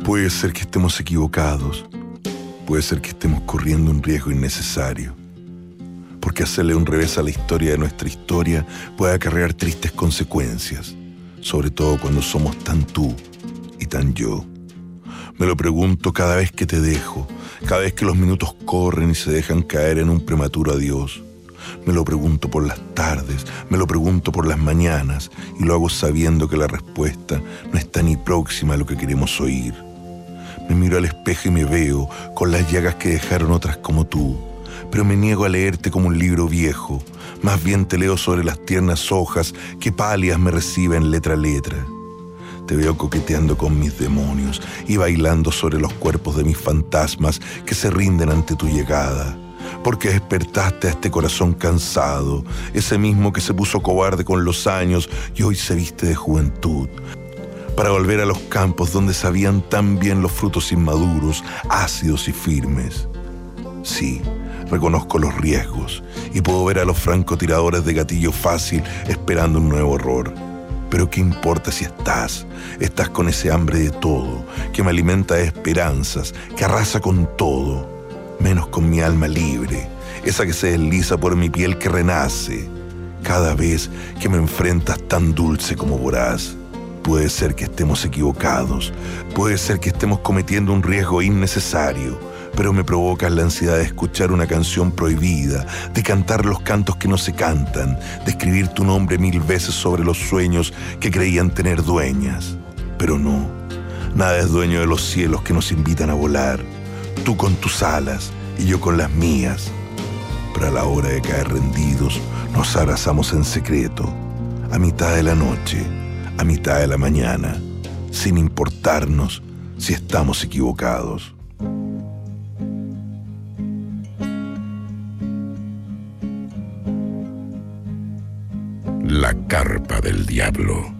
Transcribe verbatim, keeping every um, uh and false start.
Puede ser que estemos equivocados, puede ser que estemos corriendo un riesgo innecesario, porque hacerle un revés a la historia de nuestra historia puede acarrear tristes consecuencias, sobre todo cuando somos tan tú y tan yo. Me lo pregunto cada vez que te dejo, cada vez que los minutos corren y se dejan caer en un prematuro adiós. Me lo pregunto por las tardes, me lo pregunto por las mañanas, y lo hago sabiendo que la respuesta no está ni próxima a lo que queremos oír. Me miro al espejo y me veo con las llagas que dejaron otras como tú, pero me niego a leerte como un libro viejo. Más bien te leo sobre las tiernas hojas que pálidas me reciben letra a letra. Te veo coqueteando con mis demonios y bailando sobre los cuerpos de mis fantasmas que se rinden ante tu llegada. Porque despertaste a este corazón cansado, ese mismo que se puso cobarde con los años y hoy se viste de juventud, para volver a los campos donde sabían tan bien los frutos inmaduros, ácidos y firmes. Sí, reconozco los riesgos y puedo ver a los francotiradores de gatillo fácil esperando un nuevo horror. Pero ¿qué importa si estás? Estás con ese hambre de todo, que me alimenta de esperanzas, que arrasa con todo, menos con mi alma libre, esa que se desliza por mi piel que renace, cada vez que me enfrentas tan dulce como voraz. Puede ser que estemos equivocados, puede ser que estemos cometiendo un riesgo innecesario, pero me provoca la ansiedad de escuchar una canción prohibida, de cantar los cantos que no se cantan, de escribir tu nombre mil veces sobre los sueños que creían tener dueñas. Pero no, nada es dueño de los cielos que nos invitan a volar, tú con tus alas y yo con las mías. Pero a la hora de caer rendidos, nos abrazamos en secreto, a mitad de la noche, a mitad de la mañana, sin importarnos si estamos equivocados. La carpa del diablo.